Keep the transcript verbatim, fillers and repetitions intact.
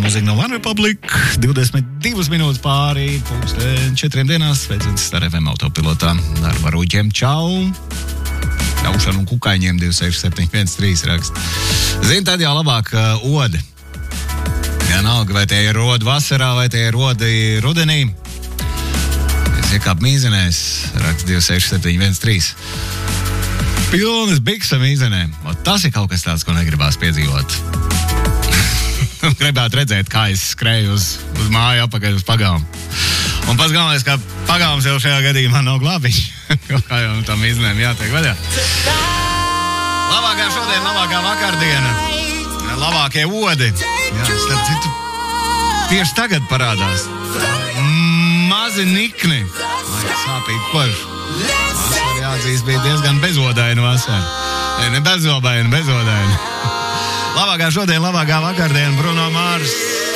mūzika no One Republic. divdesmit divas minūtes pāri pulksten četriem dienās. Sveicins Star F M autopilotā. Ar varūķiem čau. Ļaušanu un kukaiņiem divi seši septiņi viens trīs rakst. Zini, tad jau labāk uh, odi. Vienalga, vai tie ir rodi vasarā, vai tie ir rodi rudenī. Es iekāp mīzenēs, rakst divi seši septiņi viens trīs. Pilnas biksa mīzenēm. O, tas ir kaut kas tāds, ko negribās piedzīvot. Gribētu redzēt, kā es skrēju uz, uz māju apakaļ uz pagāmu. Un pats galvenais, ka pagāms jau šajā gadījumā nav glābiņš. Kā jau tam mīzenēm jātiek vaļā. Labākā šodien, labākā vakardiena. Labākie odi. Jā, starp citu, tieši tagad parādās. Mazi nikni. Ai, sāpīgi koši. Vasara jāatzīst, bija diezgan bezodaina vasara. Ne, ne bezobaina, bezodaina. Labākā šodien, labākā vakardiena, Bruno Mars.